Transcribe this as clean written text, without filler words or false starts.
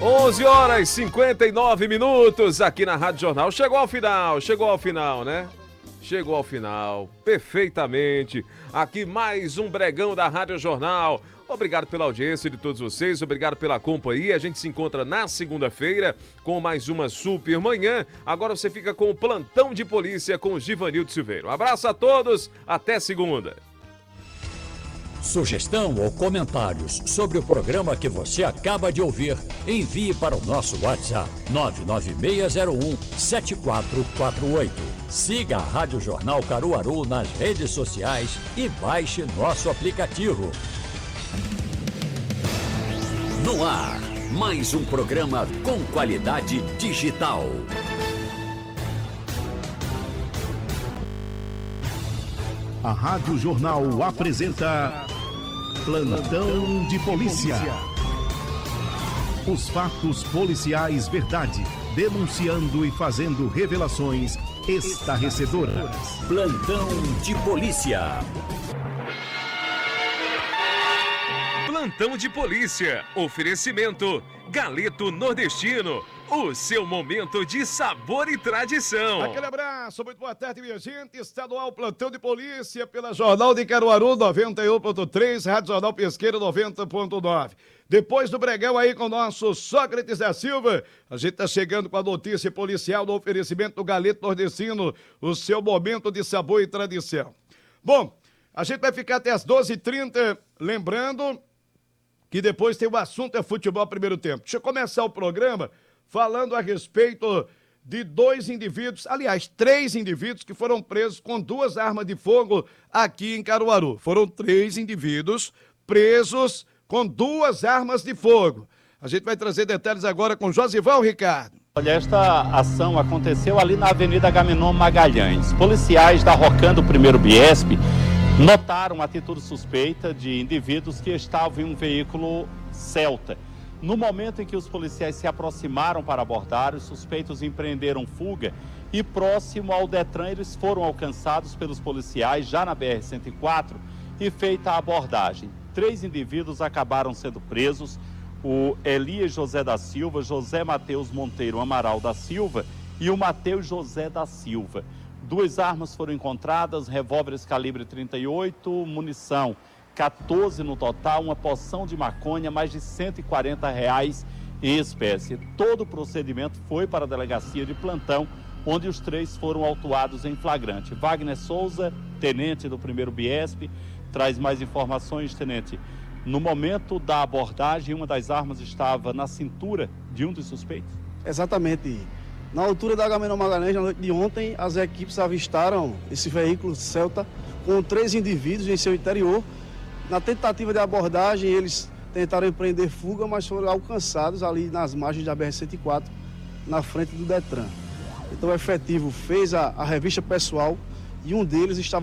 11 horas e 59 minutos aqui na Rádio Jornal. Chegou ao final, né? Chegou ao final, perfeitamente. Aqui mais um Bregão da Rádio Jornal. Obrigado pela audiência de todos vocês, obrigado pela companhia. A gente se encontra na segunda-feira com mais uma super manhã. Agora você fica com o Plantão de Polícia com o Givanildo Silveiro. Um abraço a todos, até segunda. Sugestão ou comentários sobre o programa que você acaba de ouvir, envie para o nosso WhatsApp 99601-7448. Siga a Rádio Jornal Caruaru nas redes sociais e baixe nosso aplicativo. No ar, mais um programa com qualidade digital. A Rádio Jornal apresenta Plantão de Polícia. Os fatos policiais verdade, denunciando e fazendo revelações estarrecedoras. Plantão de Polícia. Plantão de Polícia. Oferecimento Galeto Nordestino. O seu momento de sabor e tradição. Aquele abraço, muito boa tarde, minha gente. Está no ar o Plantão de Polícia pela Jornal de Caruaru 91.3, Rádio Jornal Pesqueira 90.9. Depois do Bregão aí com o nosso Sócrates da Silva, a gente está chegando com a notícia policial do oferecimento do Galeto Nordestino, o seu momento de sabor e tradição. Bom, a gente vai ficar até as 12h30, lembrando que depois tem o assunto é futebol primeiro tempo. Deixa eu começar o programa falando a respeito de três indivíduos que foram presos com 2 armas de fogo aqui em Caruaru. Foram 3 indivíduos presos com 2 armas de fogo. A gente vai trazer detalhes agora com Josival Ricardo. Olha, esta ação aconteceu ali na Avenida Agamenon Magalhães. Policiais da Rocan do 1º Biesp notaram uma atitude suspeita de indivíduos que estavam em um veículo Celta. No momento em que os policiais se aproximaram para abordar, os suspeitos empreenderam fuga e próximo ao Detran eles foram alcançados pelos policiais já na BR-104 e feita a abordagem. 3 indivíduos acabaram sendo presos, o Elias José da Silva, José Mateus Monteiro Amaral da Silva e o Mateus José da Silva. 2 armas foram encontradas, revólveres calibre 38, munição 14 no total, uma porção de maconha, mais de R$140 em espécie. Todo o procedimento foi para a delegacia de plantão, onde os 3 foram autuados em flagrante. Wagner Souza, tenente do 1º Biesp, traz mais informações, tenente. No momento da abordagem, uma das armas estava na cintura de um dos suspeitos? Exatamente. Na altura da Agamenon Magalhães, na noite de ontem, as equipes avistaram esse veículo Celta com 3 indivíduos em seu interior. Na tentativa de abordagem, eles tentaram empreender fuga, mas foram alcançados ali nas margens da BR-104, na frente do Detran. Então o efetivo fez a revista pessoal e um deles estava